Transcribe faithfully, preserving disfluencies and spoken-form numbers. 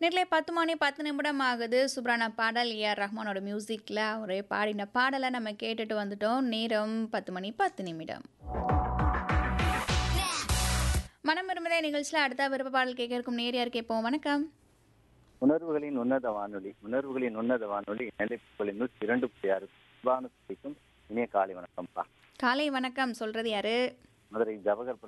நேர்ல பத்து மணி பத்து நிமிடம் ஆகுது. சூப்பரான பாடல் ஏ.ஆர். ரஹ்மானோட மியூசிக்ல அவரே பாடின பாடல நம்ம கேட்டுட்டு வந்துட்டோம். நேரம் பத்து மணி பத்து நிமிடம். மனம் விரும்புதே நிகழ்ச்சியில அடுத்த விருப்ப பாடல் கேட்க இருக்கும் நேர் யார் கேட்போம். வணக்கம். உணர்வுகளின் உன்னத வானொலி உணர்வுகளின் உன்னத வானொலி நிலைப்புகளின் நூற்றி இரண்டு புள்ளி ஆறு சுபானுக்கும் இனிய காலை வணக்கம்ப்பா. காலை வணக்கம் சொல்றது யாரு? மதுரை ஜவஹர்